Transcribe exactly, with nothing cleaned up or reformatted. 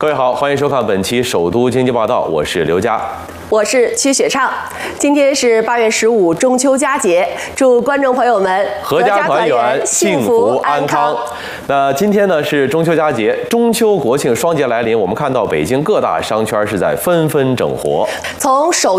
各位好，欢迎收看本期《首都经济报道》，我是刘佳， 我是曲雪畅。今天是八月十五，中秋佳节，祝观众朋友们阖家团圆、幸福安康。那今天呢是中秋佳节，中秋国庆双节来临，我们看到北京各大商圈是在纷纷整活。 从首